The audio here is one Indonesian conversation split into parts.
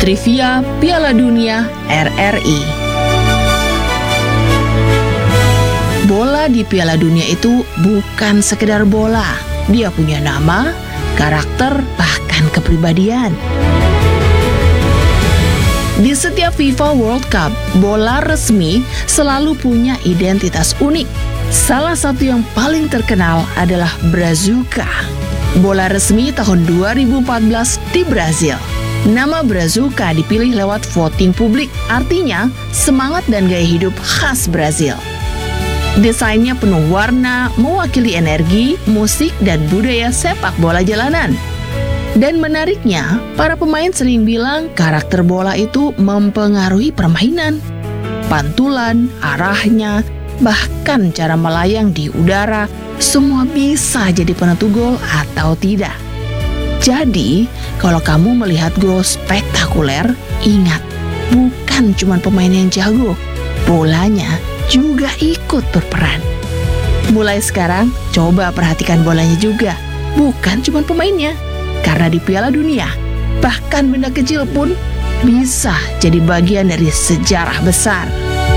Trivia Piala Dunia RRI. Bola di Piala Dunia itu bukan sekedar bola. Dia punya nama, karakter, bahkan kepribadian. Di setiap FIFA World Cup, bola resmi selalu punya identitas unik. Salah satu yang paling terkenal adalah Brazuca, bola resmi tahun 2014 di Brazil. Nama Brazuca dipilih lewat voting publik, artinya semangat dan gaya hidup khas Brazil. Desainnya penuh warna, mewakili energi, musik, dan budaya sepak bola jalanan. Dan menariknya, para pemain sering bilang karakter bola itu mempengaruhi permainan. Pantulan, arahnya, bahkan cara melayang di udara, semua bisa jadi penentu gol atau tidak. Jadi, kalau kamu melihat gol spektakuler, ingat, bukan cuma pemain yang jago, bolanya juga ikut berperan. Mulai sekarang, coba perhatikan bolanya juga, bukan cuma pemainnya. Karena di Piala Dunia, bahkan benda kecil pun bisa jadi bagian dari sejarah besar.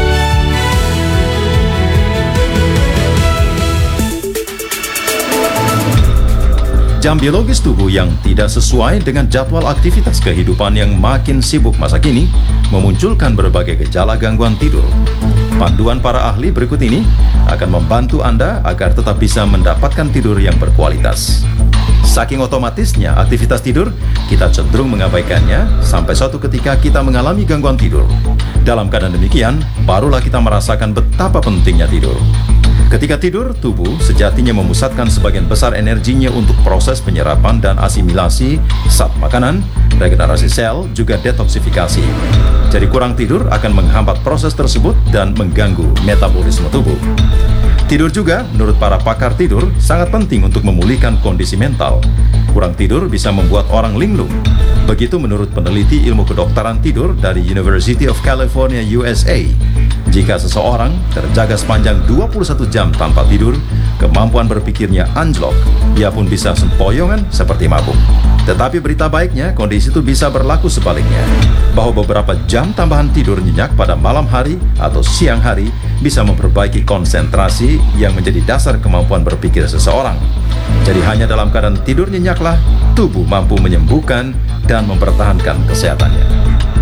Jam biologis tubuh yang tidak sesuai dengan jadwal aktivitas kehidupan yang makin sibuk masa kini memunculkan berbagai gejala gangguan tidur. Panduan para ahli berikut ini akan membantu Anda agar tetap bisa mendapatkan tidur yang berkualitas. Saking otomatisnya aktivitas tidur, kita cenderung mengabaikannya sampai suatu ketika kita mengalami gangguan tidur. Dalam keadaan demikian, barulah kita merasakan betapa pentingnya tidur. Ketika tidur, tubuh sejatinya memusatkan sebagian besar energinya untuk proses penyerapan dan asimilasi zat makanan, regenerasi sel, juga detoksifikasi. Jadi kurang tidur akan menghambat proses tersebut dan mengganggu metabolisme tubuh. Tidur juga, menurut para pakar tidur, sangat penting untuk memulihkan kondisi mental. Kurang tidur bisa membuat orang linglung. Begitu menurut peneliti ilmu kedokteran tidur dari University of California, USA. Jika seseorang terjaga sepanjang 21 jam tanpa tidur, kemampuan berpikirnya anjlok. Dia pun bisa sempoyongan seperti mabuk. Tetapi berita baiknya, kondisi itu bisa berlaku sebaliknya. Bahwa beberapa jam tambahan tidur nyenyak pada malam hari atau siang hari bisa memperbaiki konsentrasi yang menjadi dasar kemampuan berpikir seseorang. Jadi hanya dalam keadaan tidur nyenyaklah tubuh mampu menyembuhkan dan mempertahankan kesehatannya.